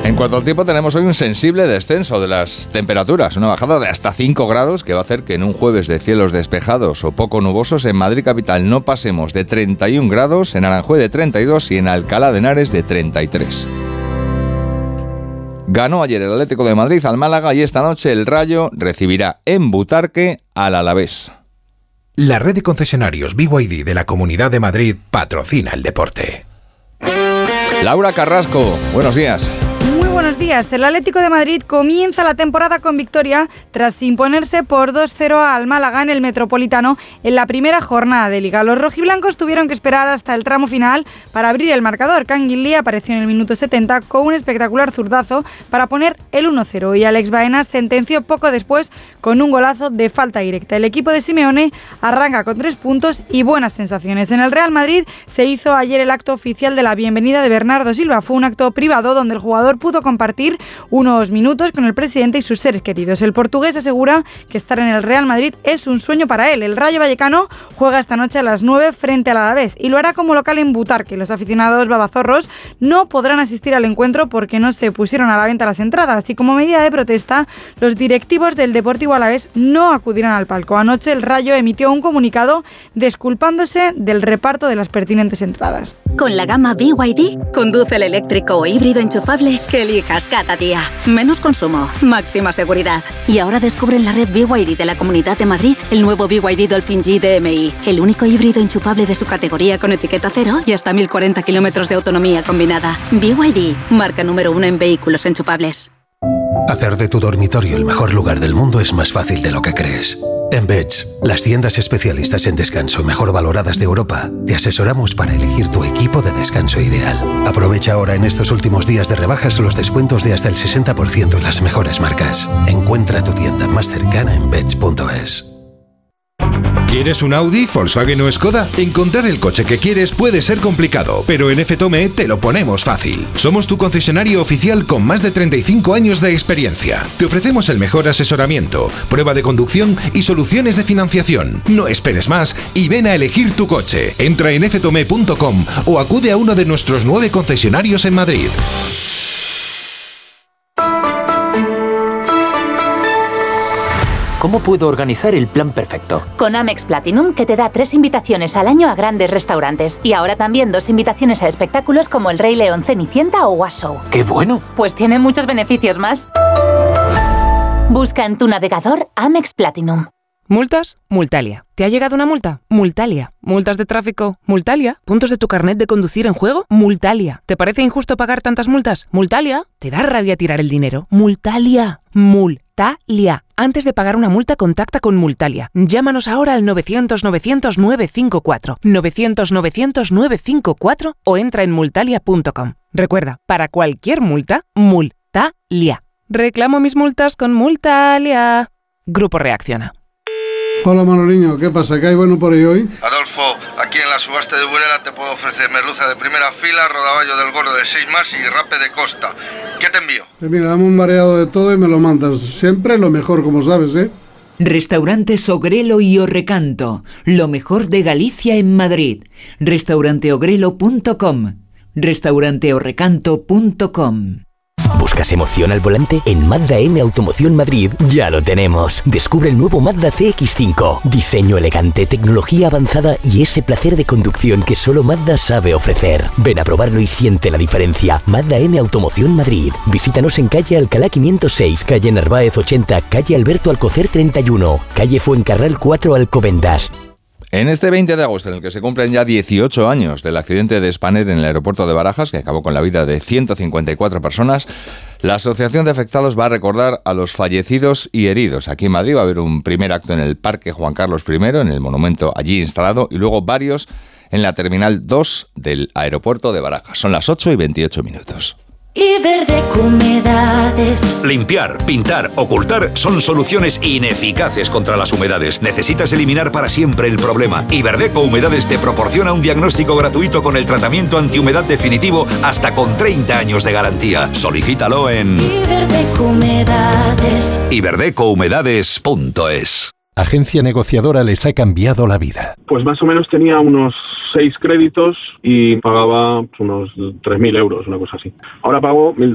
En cuanto al tiempo, tenemos hoy un sensible descenso de las temperaturas, una bajada de hasta 5 grados que va a hacer que en un jueves de cielos despejados o poco nubosos en Madrid capital no pasemos de 31 grados, en Aranjuez de 32 y en Alcalá de Henares de 33. Ganó ayer el Atlético de Madrid al Málaga y esta noche el Rayo recibirá en Butarque al Alavés. La red de concesionarios BYD de la Comunidad de Madrid patrocina el deporte. Laura Carrasco, buenos días. Muy buenos días. El Atlético de Madrid comienza la temporada con victoria tras imponerse por 2-0 al Málaga en el Metropolitano en la primera jornada de Liga. Los rojiblancos tuvieron que esperar hasta el tramo final para abrir el marcador. Canguilí apareció en el minuto 70 con un espectacular zurdazo para poner el 1-0 y Alex Baena sentenció poco después con un golazo de falta directa. El equipo de Simeone arranca con 3 puntos y buenas sensaciones. En el Real Madrid se hizo ayer el acto oficial de la bienvenida de Bernardo Silva. Fue un acto privado donde el jugador pudo compartir unos minutos con el presidente y sus seres queridos. El portugués asegura que estar en el Real Madrid es un sueño para él. El Rayo Vallecano juega esta noche a las 9 frente al Alavés y lo hará como local en Butarque. Los aficionados babazorros no podrán asistir al encuentro porque no se pusieron a la venta las entradas y como medida de protesta los directivos del Deportivo Alavés no acudirán al palco. Anoche el Rayo emitió un comunicado disculpándose del reparto de las pertinentes entradas. Con la gama BYD, conduce el eléctrico o híbrido enchufable que elijas cada día. Menos consumo, máxima seguridad. Y ahora descubre en la red BYD de la Comunidad de Madrid el nuevo BYD Dolphin G DMI, el único híbrido enchufable de su categoría con etiqueta cero y hasta 1040 kilómetros de autonomía combinada. BYD, marca número 1 en vehículos enchufables. Hacer de tu dormitorio el mejor lugar del mundo es más fácil de lo que crees. En Beds, las tiendas especialistas en descanso mejor valoradas de Europa, te asesoramos para elegir tu equipo de descanso ideal. Aprovecha ahora en estos últimos días de rebajas los descuentos de hasta el 60% en las mejores marcas. Encuentra tu tienda más cercana en beds.es. ¿Quieres un Audi, Volkswagen o Skoda? Encontrar el coche que quieres puede ser complicado, pero en FTOME te lo ponemos fácil. Somos tu concesionario oficial con más de 35 años de experiencia. Te ofrecemos el mejor asesoramiento, prueba de conducción y soluciones de financiación. No esperes más y ven a elegir tu coche. Entra en ftome.com o acude a uno de nuestros 9 concesionarios en Madrid. ¿Cómo puedo organizar el plan perfecto? Con Amex Platinum, que te da 3 invitaciones al año a grandes restaurantes. Y ahora también 2 invitaciones a espectáculos como El Rey León, Cenicienta o Was Show. ¡Qué bueno! Pues tiene muchos beneficios más. Busca en tu navegador Amex Platinum. ¿Multas? Multalia. ¿Te ha llegado una multa? Multalia. ¿Multas de tráfico? Multalia. ¿Puntos de tu carnet de conducir en juego? Multalia. ¿Te parece injusto pagar tantas multas? Multalia. ¿Te da rabia tirar el dinero? Multalia. Multalia. Antes de pagar una multa, contacta con Multalia. Llámanos ahora al 900-900-954. 900-900-954 o entra en multalia.com. Recuerda, para cualquier multa, Multalia. Reclamo mis multas con Multalia. Grupo Reacciona. Hola Manoliño, ¿qué pasa? ¿Qué hay bueno por ahí hoy? Adolfo, aquí en la subasta de Burela te puedo ofrecer merluza de primera fila, rodaballo del gordo de 6 más y rape de costa. ¿Qué te envío? Mira, dame un mareado de todo y me lo mandas. Siempre lo mejor, como sabes, ¿eh? Restaurantes Ogrelo y Orrecanto, lo mejor de Galicia en Madrid. Restauranteogrelo.com, restauranteorrecanto.com. ¿Buscas emoción al volante? En Mazda M Automoción Madrid ya lo tenemos. Descubre el nuevo Mazda CX-5. Diseño elegante, tecnología avanzada y ese placer de conducción que solo Mazda sabe ofrecer. Ven a probarlo y siente la diferencia. Mazda M Automoción Madrid. Visítanos en calle Alcalá 506, calle Narváez 80, calle Alberto Alcocer 31, calle Fuencarral 4 Alcobendas. En este 20 de agosto, en el que se cumplen ya 18 años del accidente de Spanair en el aeropuerto de Barajas, que acabó con la vida de 154 personas, la Asociación de Afectados va a recordar a los fallecidos y heridos. Aquí en Madrid va a haber un primer acto en el Parque Juan Carlos I, en el monumento allí instalado, y luego varios en la Terminal 2 del aeropuerto de Barajas. Son las 8:28. Iberdeco Humedades. Limpiar, pintar, ocultar son soluciones ineficaces contra las humedades. Necesitas eliminar para siempre el problema. Iberdeco Humedades te proporciona un diagnóstico gratuito con el tratamiento antihumedad definitivo hasta con 30 años de garantía. Solicítalo en Iberdeco Humedades. iberdecouhumedades.es. Agencia negociadora les ha cambiado la vida. Pues más o menos tenía unos 6 créditos y pagaba unos 3.000 euros, una cosa así. Ahora pago 1.000.